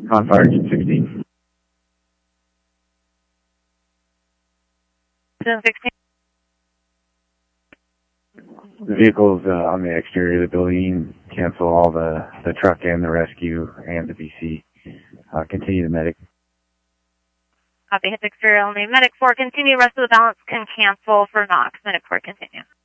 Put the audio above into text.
On fire, 16. 16. The vehicle's on the exterior of the building. Cancel all the truck and the rescue and the BC. Continue the medic. Copy. Hit exterior only. Medic 4, continue. Rest of the balance can cancel for Knox. Medic 4, continue.